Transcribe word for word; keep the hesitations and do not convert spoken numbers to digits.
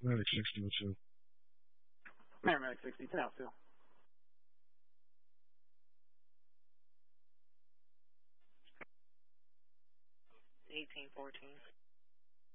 Paramedic sixty oh two. Paramedic sixty, ten out two. eighteen fourteen.